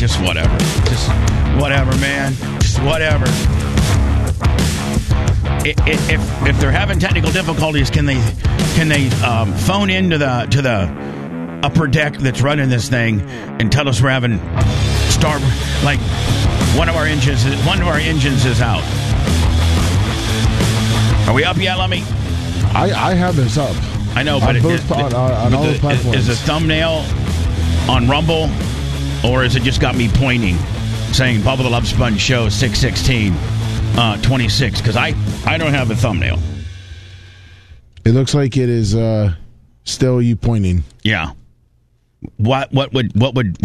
Just whatever. Just whatever, man. Just whatever. If they're having technical difficulties, can they phone into the upper deck that's running this thing and tell us we're having like one of our engines is out? Are we up yet, Lummy? I have this up. I know, but on all the platforms. Is the thumbnail on Rumble, or has it just got me pointing, saying Bubba the Love Sponge Show 6/16/26? Because I don't have a thumbnail. It looks like it is still you pointing. Yeah. What would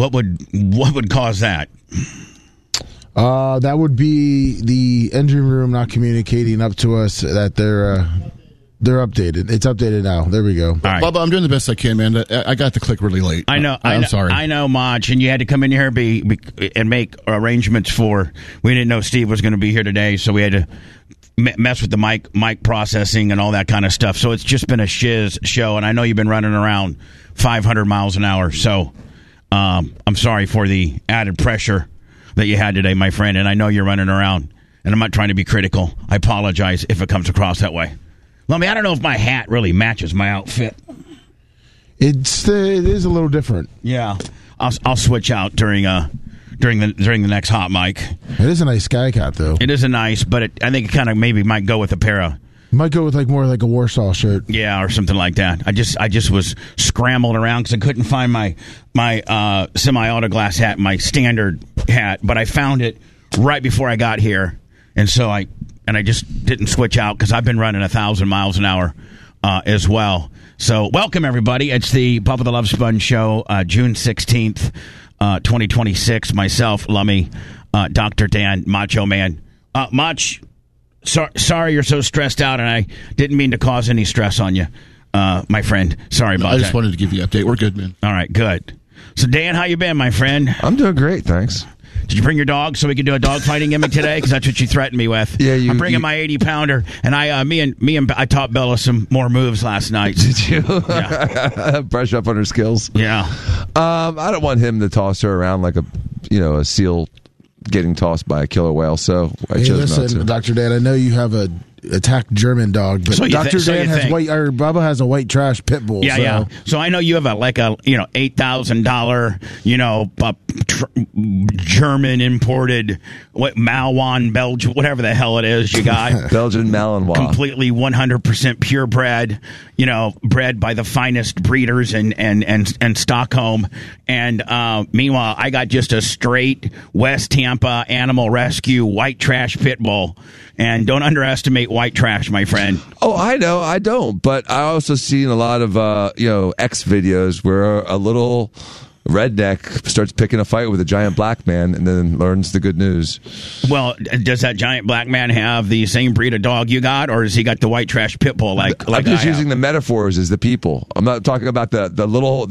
cause that? That would be the engine room not communicating up to us that they're updated. It's updated now. There we go. All right. Bubba, I'm doing the best I can, man. I got the click really late. I know. I'm sorry. I know, Mach, and you had to come in here and make arrangements for. We didn't know Steve was going to be here today, so we had to mess with the mic processing and all that kind of stuff. So it's just been a shiz show, and I know you've been running around 500 miles an hour. So I'm sorry for the added pressure that you had today, my friend. And I know you're running around, and I'm not trying to be critical. I apologize if it comes across that way. Lummy, I don't know if my hat really matches my outfit. It is a little different. Yeah, I'll switch out during the next hot mic. It is a nice sky cat, though. It is a nice, but I think it kind of maybe might go with a pair of. Might go with more like a Warsaw shirt. Yeah, or something like that. I just was scrambled around because I couldn't find my semi-auto glass hat, my standard hat, but I found it right before I got here, and so I just didn't switch out because I've been running 1,000 miles an hour as well. So welcome, everybody. It's the Bubba the Love Sponge Show, June 16th, 2026. Myself, Lummy, Dr. Dan, Macho Man. Mach, sorry you're so stressed out, and I didn't mean to cause any stress on you, my friend. Sorry about that. I just wanted to give you an update. We're good, man. All right, good. So, Dan, how you been, my friend? I'm doing great, thanks. Did you bring your dog so we could do a dog fighting gimmick today? Because that's what you threatened me with. Yeah, I'm bringing my 80-pounder, and I taught Bella some more moves last night. Did you? Yeah. Brush up on her skills. Yeah. I don't want him to toss her around like a seal getting tossed by a killer whale. So I chose not to. Dr. Dan, I know you have a attacked German dog, but Dr. Dan has Bubba has a white trash pit bull. Yeah, yeah. So I know you have a $8,000 German imported Malinois Belgian, whatever the hell it is you got. Belgian Malinois, completely 100% purebred. Bred by the finest breeders in Stockholm. And meanwhile, I got just a straight West Tampa Animal Rescue white trash pit bull. And don't underestimate white trash, my friend. Oh, I know. I don't. But I also seen a lot of, X videos where a little redneck starts picking a fight with a giant black man and then learns the good news. Well, does that giant black man have the same breed of dog you got, or has he got the white trash pit bull like I'm just using the metaphors as the people. I'm not talking about the little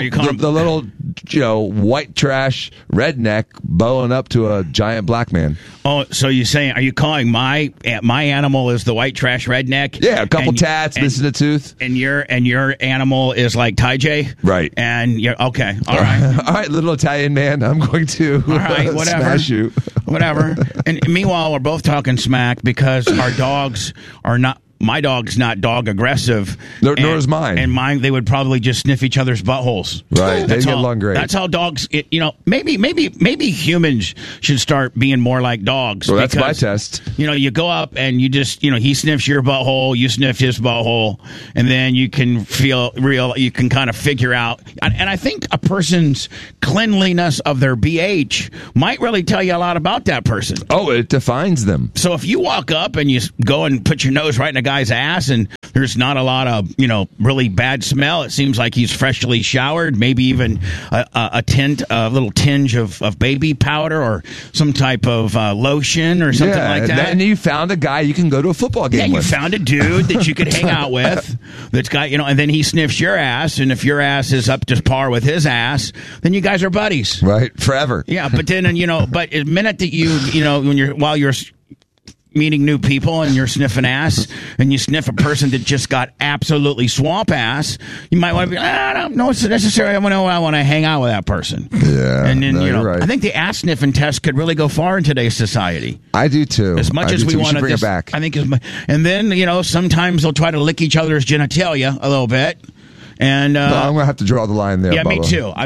white trash redneck bowing up to a giant black man. Oh, so are you calling my animal is the white trash redneck? Yeah, a couple tats, missing a tooth. And your animal is like Ty J? Right. And you're okay. All right. All right, little Italian man, I'm going to smash you. Whatever. And meanwhile, we're both talking smack because our dogs are not. My dog's not dog aggressive. Nor is mine. And mine, they would probably just sniff each other's buttholes. Right. They get along great. That's how dogs, maybe humans should start being more like dogs. Well, that's my test. You go up and you just, he sniffs your butthole, you sniff his butthole, and then you can you can kind of figure out. And I think a person's cleanliness of their BH might really tell you a lot about that person. Oh, it defines them. So if you walk up and you go and put your nose right in a guy's ass and there's not a lot of really bad smell, it seems like he's freshly showered, maybe even a little tinge of baby powder or some type of lotion or something like that. And you found a guy you can go to a football game with. You found a dude that you could hang out with that's got and then he sniffs your ass, and if your ass is up to par with his ass, then you guys are buddies, right? Forever. Yeah, but then but the minute that while you're meeting new people and you're sniffing ass and you sniff a person that just got absolutely swamp ass, you might want to be, I don't know it's necessary. I want to hang out with that person. Yeah. And then, you're right. I think the ass sniffing test could really go far in today's society. I do too. As much as we want to bring it back. I think, and then, sometimes they'll try to lick each other's genitalia a little bit. And I'm gonna have to draw the line there. Yeah, Bubba. me too. I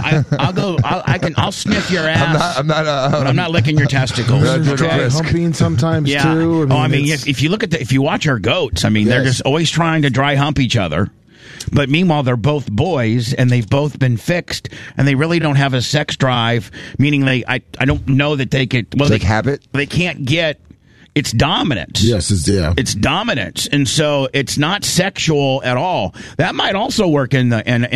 mean, I'll sniff your ass. I'm not. But I'm not licking your testicles. Try humping sometimes too. If you if you watch our goats, I mean, they're just always trying to dry hump each other. But meanwhile, they're both boys, and they've both been fixed, and they really don't have a sex drive. Meaning, I don't know that they could. Well, they have it. They can't get. It's dominance. Yes, it's dominance, and so it's not sexual at all. That might also work in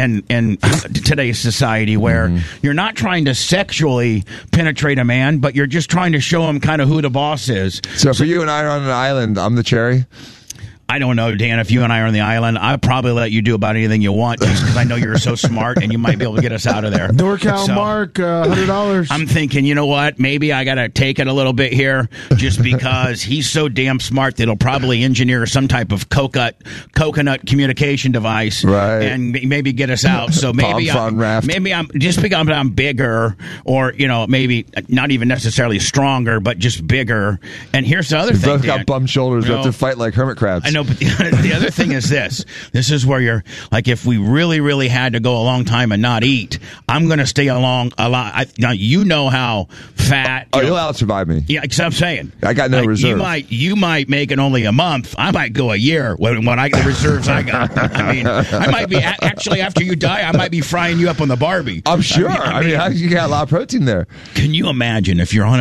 today's society where you're not trying to sexually penetrate a man, but you're just trying to show him kind of who the boss is. So for you and I are on an island, I'm the cherry. I don't know, Dan, if you and I are on the island, I'd probably let you do about anything you want just because I know you're so smart and you might be able to get us out of there. NorCal Mark, $100. I'm thinking, you know what? Maybe I got to take it a little bit here just because he's so damn smart that he'll probably engineer some type of coconut communication device and maybe get us out. So maybe I'm just because I'm bigger or, maybe not even necessarily stronger, but just bigger. And here's the other thing. Both got bum shoulders. We have to fight like hermit crabs. I know, but the other thing is this. This is where you're, like, if we really, really had to go a long time and not eat, I'm going to stay along a lot. Now, you know how fat... you'll out-survive me. Yeah, because I'm saying. I got no reserve. You might make it only a month. I might go a year when the reserves I got. I mean, I might be... Actually, after you die, I might be frying you up on the Barbie. I'm sure. I mean, you got a lot of protein there. Can you imagine if you're on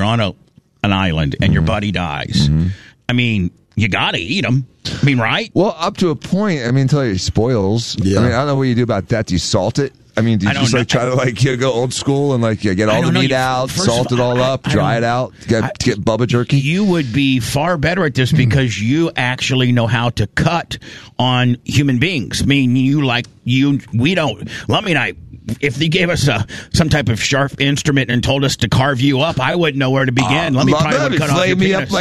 an island and your buddy dies? I mean... You gotta eat them. I mean, right? Well, up to a point. I mean, until it spoils. Yeah. I mean, I don't know what you do about that. Do you salt it? I mean, do you just try to go old school and get all the meat out, salt it all up, dry it out, get Bubba jerky? You would be far better at this because you actually know how to cut on human beings. I mean, we don't. Lummi and I. If they gave us some type of sharp instrument and told us to carve you up, I wouldn't know where to begin. Let me flame me up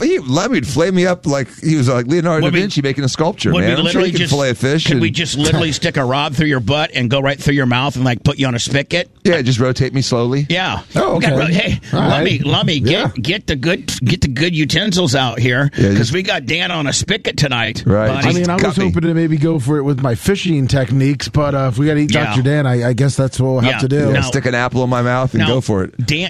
like he was like Leonardo da Vinci making a sculpture. Man, I'm sure he can fillet a fish. Could we just literally stick a rod through your butt and go right through your mouth and put you on a spigot? Yeah, just rotate me slowly. Yeah. Oh, okay. Hey, Lummi, get the good utensils out here because we got Dan on a spigot tonight. Right. Buddy. I mean, I was hoping to maybe go for it with my fishing techniques, but if we got to eat Dr. Dan, I guess that's what we'll have to do. Stick an apple in my mouth and go for it. Dan,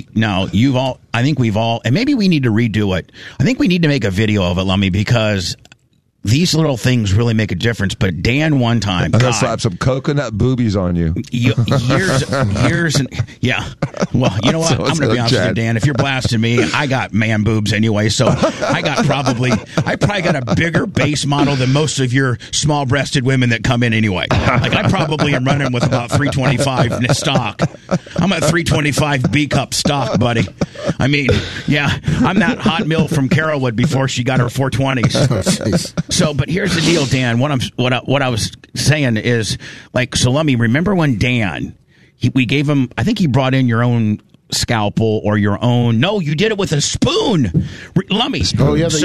I think we've all, and maybe we need to redo it. I think we need to make a video of it, Lummi, because these little things really make a difference. But Dan, one time, I'm gonna slap some coconut boobies on you. Years, yeah. Well, you know what? I'm gonna be honest with you, Dan. If you're blasting me, I got man boobs anyway. So I probably got a bigger base model than most of your small-breasted women that come in anyway. Like I probably am running with about 325 stock. I'm at 325 B cup stock, buddy. I mean, yeah, I'm that hot milk from Carolwood before she got her 420s. So, but here's the deal, Dan. What I was saying is, so let me remember when Dan, we gave him, I think he brought in your own scalpel or your own. No, you did it with a spoon. Lummi. Oh yeah.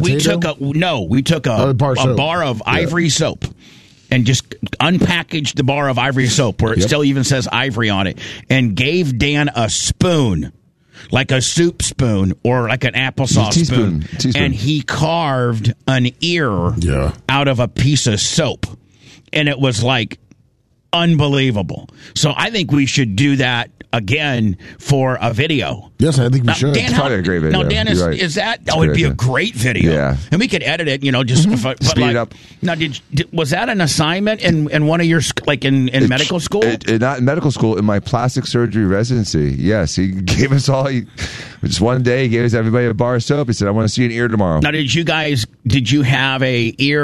We took a bar of ivory soap. And just unpackaged the bar of ivory soap where it still even says ivory on it, and gave Dan a spoon. Like a soup spoon or like an applesauce spoon. And he carved an ear out of a piece of soap. And it was unbelievable. So I think we should do that again for a video. Yes, I think we should. Dan, it's probably a great video. Now, Dan, is that? It would be a great video. Yeah. And we could edit it, just speed it up. Now, was that an assignment in one of your, in medical school? Not in medical school, in my plastic surgery residency. Yes, he gave us all, just one day, he gave us everybody a bar of soap. He said, I want to see an ear tomorrow. Now, did you have a ear